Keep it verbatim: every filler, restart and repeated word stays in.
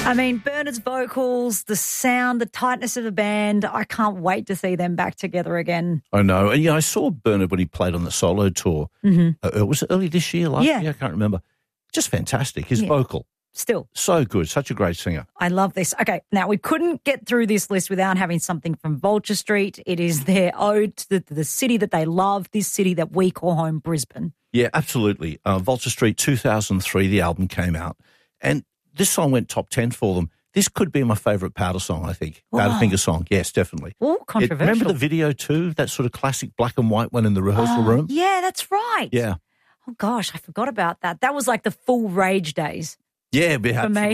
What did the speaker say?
I mean, Bernard's vocals, the sound, the tightness of the band, I can't wait to see them back together again. I know. And, yeah, I saw Bernard when he played on the solo tour. Mm-hmm. Uh, was it early this year, last Yeah. year? I can't remember. Just fantastic. His Yeah. vocal. Still. So good. Such a great singer. I love this. Okay, now we couldn't get through this list without having something from Vulture Street. It is their ode to the, the city that they love, this city that we call home, Brisbane. Yeah, absolutely. Uh, Vulture Street, two thousand three, the album came out. And this song went top ten for them. This could be my favourite Powder song, I think. Wow. Powderfinger song, yes, definitely. Oh, It- controversial. remember the video too? That sort of classic black and white one in the rehearsal Oh, room? Yeah, that's right. Yeah. Oh, gosh, I forgot about that. That was like the full Rage days. Yeah, For me.